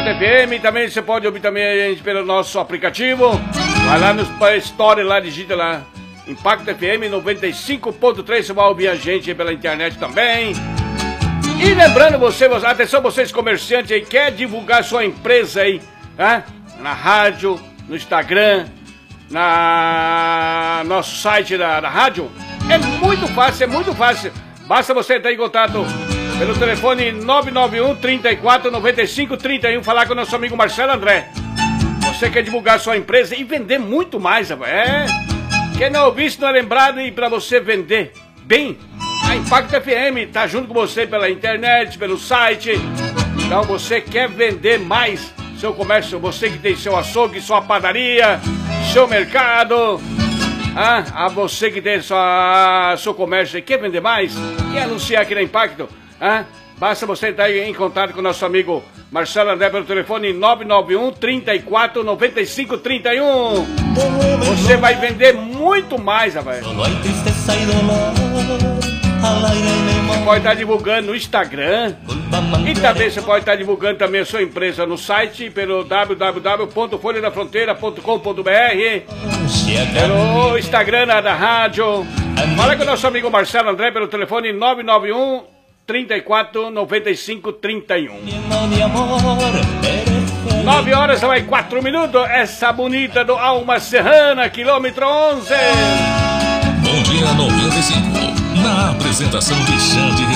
FM. Também você pode ouvir também a gente pelo nosso aplicativo. Vai lá no Store, lá digita lá Impacto FM 95.3. Você vai ouvir a gente pela internet também. E lembrando atenção vocês comerciantes aí, quer divulgar sua empresa aí, né? Na rádio, no Instagram, nosso site da rádio. É muito fácil. Basta você entrar em contato pelo telefone 991 34 95 31, falar com o nosso amigo Marcelo André. Você quer divulgar sua empresa e vender muito mais, rapaz. Quem não ouviu isso não é lembrado, e para você vender bem, a Impacto FM tá junto com você pela internet, pelo site. Então você quer vender mais seu comércio, você que tem seu açougue, sua padaria, seu mercado, você que tem seu comércio e quer vender mais, quer anunciar aqui na Impacto, basta você entrar em contato com o nosso amigo Marcelo André pelo telefone 991 34 95 31. Você vai vender muito mais, rapaz. Você pode estar divulgando no Instagram. E também você pode estar divulgando também a sua empresa no site pelo www.folhadafronteira.com.br, pelo Instagram da rádio. Fala com o nosso amigo Marcelo André pelo telefone 991 34 95 31. 9 horas e 4 minutos. Essa bonita do Alma Serrana, quilômetro 11. Bom dia 95. Na apresentação de Xande